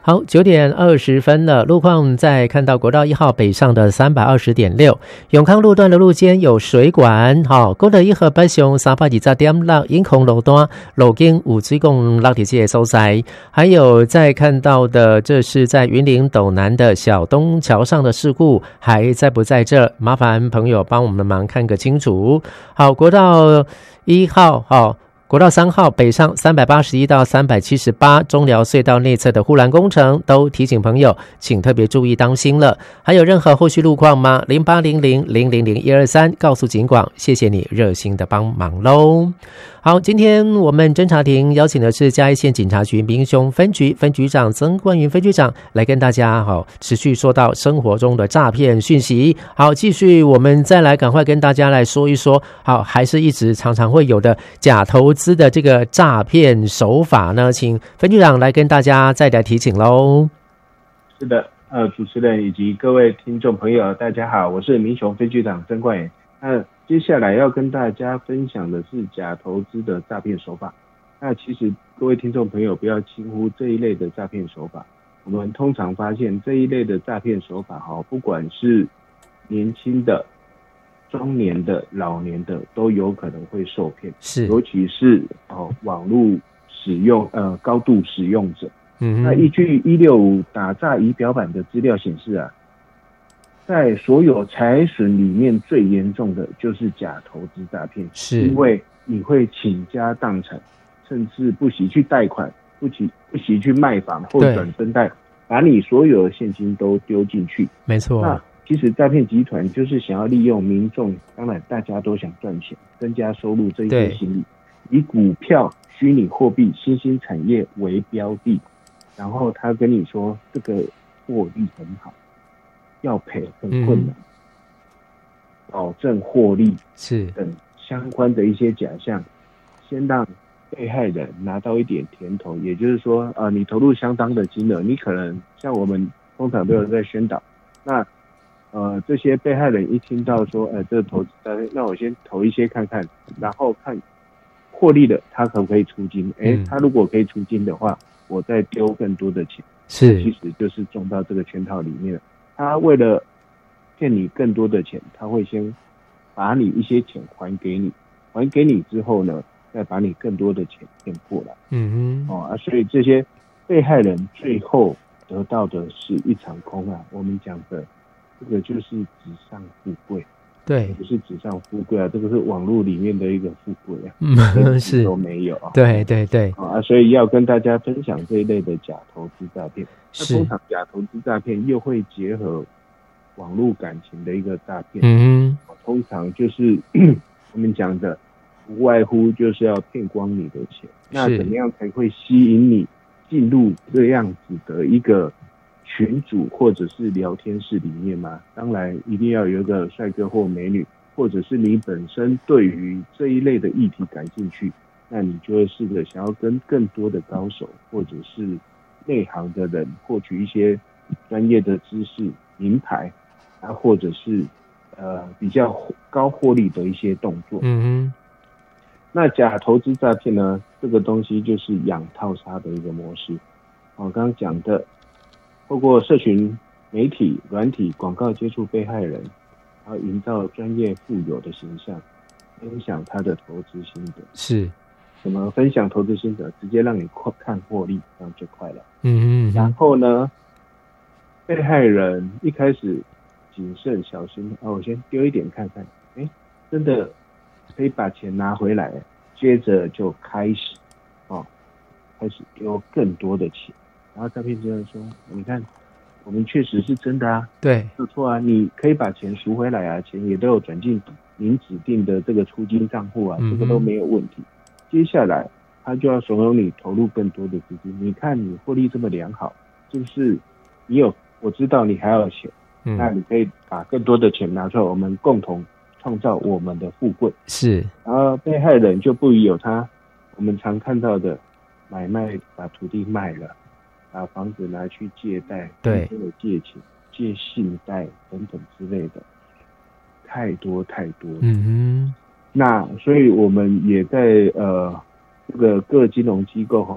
好，9:20了，路况在看到国道1号北上的320.6，永康路段的路肩有水管，国道1号北上320.6，永康路段路肩有水管落地这所在。还有在看到的，这是在云林斗南的小东桥上的事故，还在不在这？麻烦朋友帮我们忙看个清楚。好，国道1号，国道3号北上381到378，中寮隧道内侧的护栏工程都提醒朋友请特别注意当心了。还有任何后续路况吗？0800000123告诉警广，谢谢你热心的帮忙咯。好，今天我们侦查庭邀请的是嘉义县警察局民雄分局分局长曾冠云分局长来跟大家持续说到生活中的诈骗讯息。好，继续我们再来赶快跟大家来说一说，好，还是一直常常会有的假投资的这个诈骗手法呢，请分局长来跟大家再来提醒咯。 是的，主持人以及各位听众朋友大家好，我是民雄分局长曾冠云。接下来要跟大家分享的是假投资的诈骗手法。那其实各位听众朋友不要轻忽这一类的诈骗手法。我们通常发现这一类的诈骗手法，不管是年轻的、中年的、老年的，都有可能会受骗。是，尤其是网络使用高度使用者。那依据165打诈仪表板的资料显示啊，在所有财损里面最严重的就是假投资诈骗，是因为你会倾家荡产，甚至不惜去贷款，不惜去卖房或转身贷，把你所有的现金都丢进去。没错。那其实诈骗集团就是想要利用民众，当然大家都想赚钱，增加收入这一些心理，以股票、虚拟货币、新兴产业为标的，然后他跟你说这个获利很好，要赔很困难，保证获利是等相关的一些假象，先让被害人拿到一点甜头，也就是说，你投入相当的金额，你可能像我们通常都有在宣导，那这些被害人一听到说，这个投资，那我先投一些看看，然后看获利的他可不可以出金？他如果可以出金的话，我再丢更多的钱，是，其实就是中到这个圈套里面了。他为了骗你更多的钱，他会先把你一些钱还给你，还给你之后呢，再把你更多的钱骗过来。所以这些被害人最后得到的是一场空啊。我们讲的这个就是纸上富贵，对，不是纸上富贵啊，这个是网络里面的一个富贵啊，是都没有啊。对对对，所以要跟大家分享这一类的假投资诈骗。那通常假投资诈骗又会结合网络感情的一个诈骗，通常就是我们讲的无外乎就是要骗光你的钱。那怎么样才会吸引你进入这样子的一个群组或者是聊天室里面吗？当然一定要有一个帅哥或美女，或者是你本身对于这一类的议题感兴趣，那你就会试着想要跟更多的高手或者是内行的人获取一些专业的知识、名牌或者是比较高获利的一些动作。那假投资诈骗呢，这个东西就是养套杀的一个模式。我刚刚讲的，透过社群媒体、软体广告接触被害人，然后营造专业富有的形象，分享他的投资心得。是，怎么分享投资心得？直接让你看获利，这样就快了。然后呢，被害人一开始谨慎小心，我先丢一点看看，真的可以把钱拿回来，接着就开始丢更多的钱，然后诈骗集团说，你看我们确实是真的啊，对，没错啊，你可以把钱赎回来啊，钱也都有转进您指定的这个出金账户啊，这个都没有问题。接下来他就要怂恿你投入更多的资金，你看你获利这么良好，就是我知道你还有钱，那你可以把更多的钱拿出来，我们共同创造我们的富贵。是，然后被害人就不疑有他，我们常看到的买卖，把土地卖了，把房子拿去借贷，对，借钱、借信贷等等之类的，太多太多了。那所以我们也在这个各金融机构